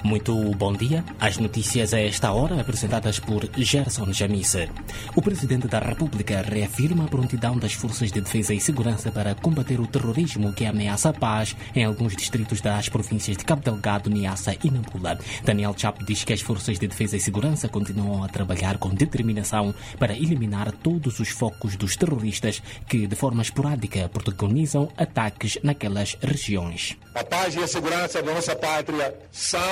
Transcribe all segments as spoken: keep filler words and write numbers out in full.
Muito bom dia. As notícias a esta hora apresentadas por Gerson Jamice. O Presidente da República reafirma a prontidão das Forças de Defesa e Segurança para combater o terrorismo que ameaça a paz em alguns distritos das províncias de Cabo Delgado, Niassa e Nampula. Daniel Chapo diz que as Forças de Defesa e Segurança continuam a trabalhar com determinação para eliminar todos os focos dos terroristas que, de forma esporádica, protagonizam ataques naquelas regiões. A paz e a segurança da nossa pátria são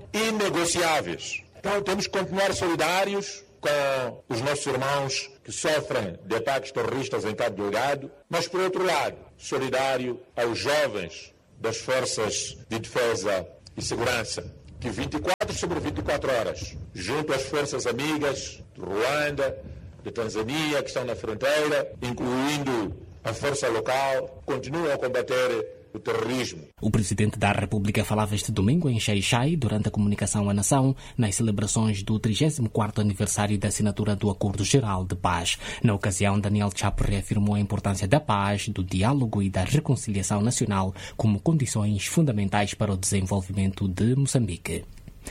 inegociáveis. Então temos que continuar solidários com os nossos irmãos que sofrem de ataques terroristas em Cabo Delgado, mas, por outro lado, solidário aos jovens das Forças de Defesa e Segurança, que vinte e quatro sobre vinte e quatro horas, junto às forças amigas de Ruanda, de Tanzânia, que estão na fronteira, incluindo a força local, continuam a combater o terrorismo. O Presidente da República falava este domingo em Xai-Xai durante a comunicação à nação nas celebrações do trigésimo quarto aniversário da assinatura do Acordo Geral de Paz. Na ocasião, Daniel Chapo reafirmou a importância da paz, do diálogo e da reconciliação nacional como condições fundamentais para o desenvolvimento de Moçambique.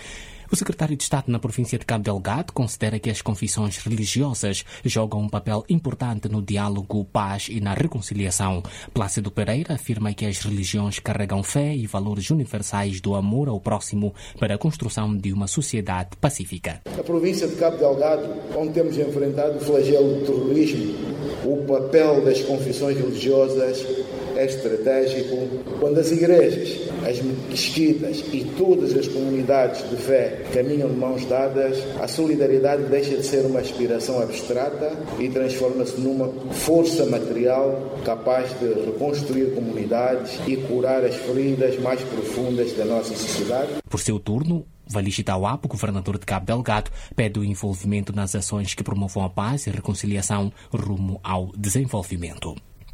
O secretário de Estado na província de Cabo Delgado considera que as confissões religiosas jogam um papel importante no diálogo, paz e na reconciliação. Plácido Pereira afirma que as religiões carregam fé e valores universais do amor ao próximo para a construção de uma sociedade pacífica. Na província de Cabo Delgado, onde temos enfrentado o flagelo do terrorismo, o papel das confissões religiosas é estratégico. Quando as igrejas, as mesquitas e todas as comunidades de fé caminham de mãos dadas, a solidariedade deixa de ser uma aspiração abstrata e transforma-se numa força material capaz de reconstruir comunidades e curar as feridas mais profundas da nossa sociedade. Por seu turno, Wallis Tauapo, governador de Cabo Delgado, pede o envolvimento nas ações que promovam a paz e reconciliação rumo ao desenvolvimento.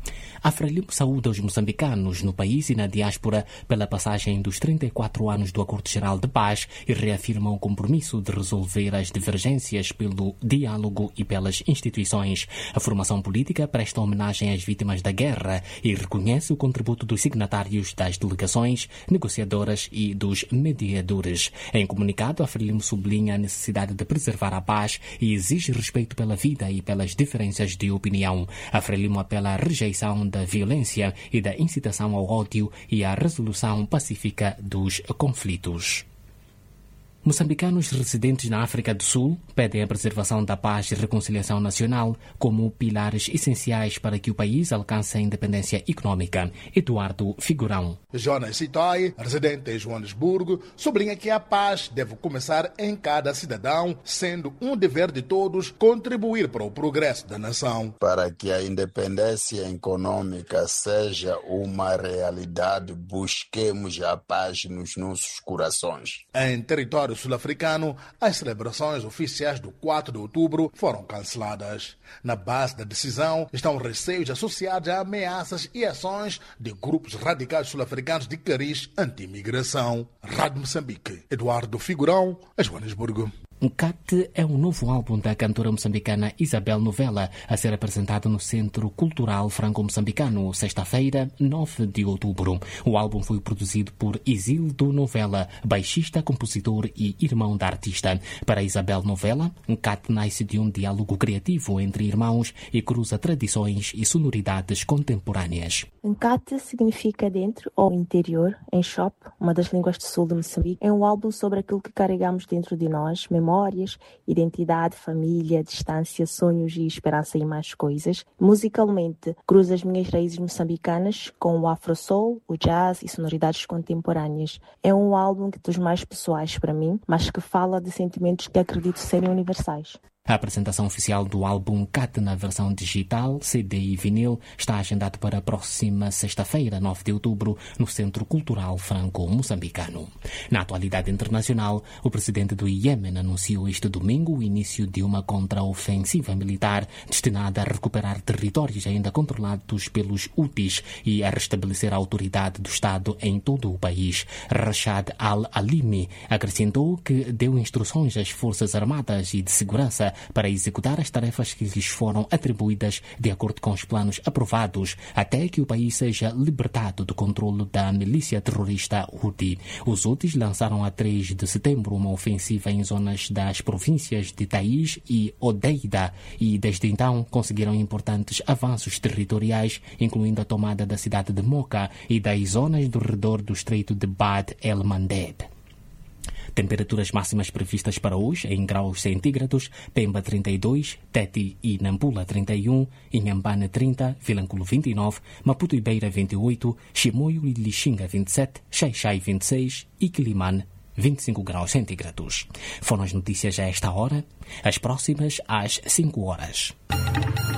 A Frelimo saúda os moçambicanos no país e na diáspora pela passagem dos trinta e quatro anos do Acordo Geral de Paz e reafirma o compromisso de resolver as divergências pelo diálogo e pelas instituições. A formação política presta homenagem às vítimas da guerra e reconhece o contributo dos signatários das delegações, negociadoras e dos mediadores. Em comunicado, a Frelimo sublinha a necessidade de preservar a paz e exige respeito pela vida e pelas diferenças de opinião. A Frelimo apela à rejeição da violência e da incitação ao ódio e à resolução pacífica dos conflitos. Moçambicanos residentes na África do Sul pedem a preservação da paz e reconciliação nacional como pilares essenciais para que o país alcance a independência econômica. Eduardo Figurão. Jonas Sitoi, residente em Joanesburgo, sublinha que a paz deve começar em cada cidadão, sendo um dever de todos contribuir para o progresso da nação. Para que a independência econômica seja uma realidade, busquemos a paz nos nossos corações. Em território sul-africano, as celebrações oficiais do quatro de outubro foram canceladas. Na base da decisão estão receios associados a ameaças e ações de grupos radicais sul-africanos de cariz anti-imigração. Rádio Moçambique, Eduardo Figurão, a Joanesburgo. Nkate é um novo álbum da cantora moçambicana Isabel Novella a ser apresentado no Centro Cultural Franco-Moçambicano, sexta-feira, nove de outubro. O álbum foi produzido por Isildo Novella, baixista, compositor e irmão da artista. Para Isabel Novella, Nkate nasce de um diálogo criativo entre irmãos e cruza tradições e sonoridades contemporâneas. Nkate significa dentro ou interior, em Shop, uma das línguas do sul de Moçambique. É um álbum sobre aquilo que carregamos dentro de nós, memórias, identidade, família, distância, sonhos e esperança e mais coisas. Musicalmente, cruza as minhas raízes moçambicanas com o afro-soul, o jazz e sonoridades contemporâneas. É um álbum dos mais pessoais para mim, mas que fala de sentimentos que acredito serem universais. A apresentação oficial do álbum Cat na versão digital, C D e vinil está agendado para a próxima sexta-feira, nove de outubro, no Centro Cultural Franco-Moçambicano. Na atualidade internacional, o presidente do Iêmen anunciou este domingo o início de uma contraofensiva militar destinada a recuperar territórios ainda controlados pelos Houthis e a restabelecer a autoridade do Estado em todo o país. Rashad al-Alimi acrescentou que deu instruções às Forças Armadas e de Segurança para executar as tarefas que lhes foram atribuídas de acordo com os planos aprovados, até que o país seja libertado do controle da milícia terrorista Houthi. Os Houthis lançaram a três de setembro uma ofensiva em zonas das províncias de Taiz e Odeida e desde então conseguiram importantes avanços territoriais, incluindo a tomada da cidade de Mocha e das zonas do redor do estreito de Bab el-Mandeb. Temperaturas máximas previstas para hoje em graus centígrados: Pemba trinta e dois, Tete e Nampula trinta e um, Inhambane trinta, Vilanculo vinte e nove, Maputo e Beira vinte e oito, Chimoio e Lixinga vinte e sete, Xai-Xai vinte e seis e Quilimane vinte e cinco graus centígrados. Foram as notícias a esta hora, as próximas às cinco horas.